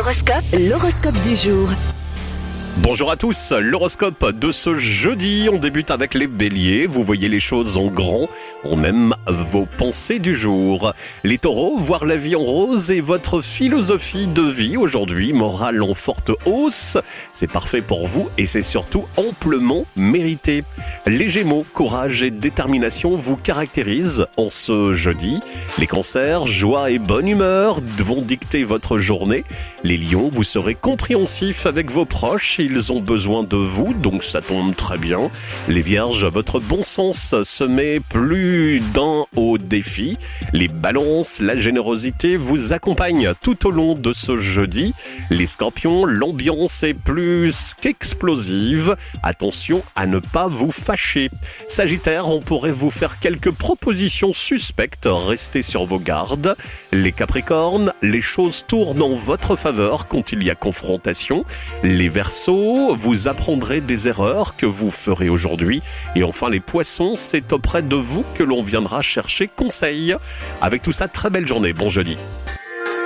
L'horoscope du jour. Bonjour à tous, l'horoscope de ce jeudi, on débute avec les béliers, vous voyez les choses en grand, on aime vos pensées du jour. Les taureaux, voir la vie en rose est votre philosophie de vie aujourd'hui, morale en forte hausse, c'est parfait pour vous et c'est surtout amplement mérité. Les gémeaux, courage et détermination vous caractérisent en ce jeudi. Les cancers, joie et bonne humeur vont dicter votre journée. Les lions, vous serez compréhensifs avec vos proches, ils ont besoin de vous, donc ça tombe très bien. Les vierges, votre bon sens se met plus d'un au défi. Les balances, la générosité vous accompagne tout au long de ce jeudi. Les scorpions, l'ambiance est plus qu'explosive. Attention à ne pas vous fâcher. Sagittaire, on pourrait vous faire quelques propositions suspectes, restez sur vos gardes. Les capricornes, les choses tournent en votre faveur quand il y a confrontation. Les verseaux, vous apprendrez des erreurs que vous ferez aujourd'hui. Et enfin les poissons, c'est auprès de vous que l'on viendra chercher conseil. Avec tout ça, très belle journée, bon jeudi.